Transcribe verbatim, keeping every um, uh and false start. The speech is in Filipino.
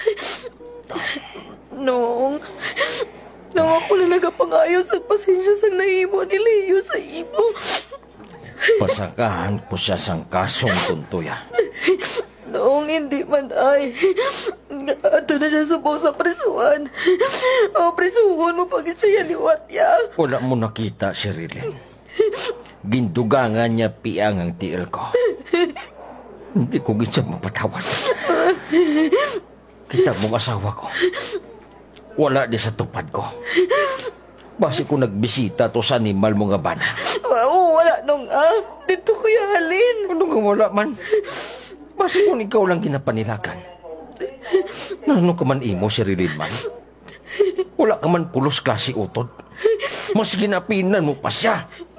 Noong, nang ako na nagapangayo sa pasensya sang nahimo ni Leo sa imo. Pasakahan ko siya sang kasong tuntuya. Noong hindi man ay, ato na siya subo sa presuhan. O presuhon mo pag siya liwat ya. Wala mo nakita, Sherilyn. Gindugangan niya piang ang tiil ko. Hindi ko gitsa mapatawad. Kita mong asawa ko. Wala di sa tupad ko. Basi ko nagbisita to sa animal mo nga bana. Oo, wala nung ah. Dito ko halin. Ano nga wala man? Basi kung ikaw lang ginapanilagan. Nano ka man imo, Sherilyn man? Wala ka man pulos klase utod. Mas ginapinan mo pa siya.